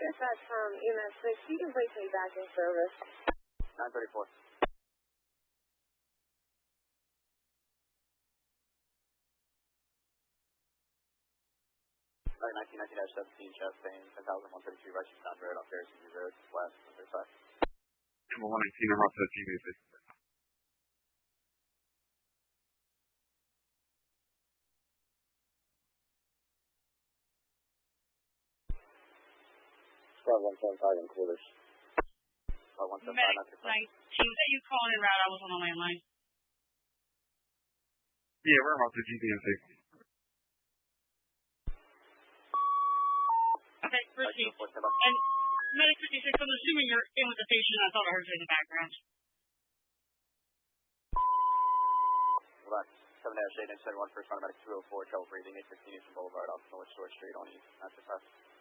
dispatch from EMS 6. You can place me back in service. 934. Sorry, 1919-17, chest pain, 10,132, right eastbound road off Harrison Road, west, 135. 119, I'm off 13, basic. Squad 175 in quarters. 175, Medic 19, was that you calling in route? I was on the landline. Yeah, we're off the GDMC. Okay, proceed. And Medic 56, I'm assuming you're in with the patient. I thought I heard you in the background. Hold on. 7-8, 1 first round, medic 204, trouble breathing, 815 Eastern Boulevard, off North Shore Street on East, 935.